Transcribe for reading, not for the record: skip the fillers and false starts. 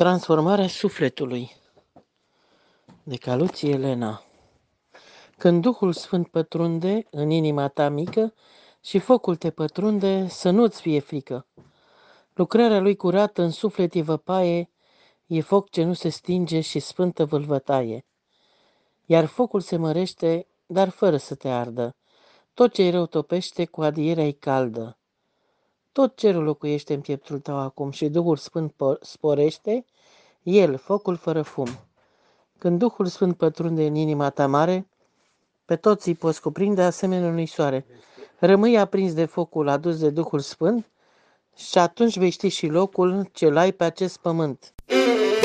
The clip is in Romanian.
Transformarea sufletului de Caluții Elena. Când Duhul Sfânt pătrunde în inima ta mică și focul te pătrunde, să nu-ți fie frică. Lucrarea lui curată în suflet e văpaie, e foc ce nu se stinge și sfântă vâlvătaie. Iar focul se mărește, dar fără să te ardă. Tot ce-i rău topește, cu adierea-i caldă. Tot cerul locuiește în pieptul tău acum și Duhul Sfânt sporește, el, focul fără fum. Când Duhul Sfânt pătrunde în inima ta mare, pe toți îi poți cuprinde asemenea unui soare. Rămâi aprins de focul adus de Duhul Sfânt și atunci vei ști și locul ce l-ai pe acest pământ.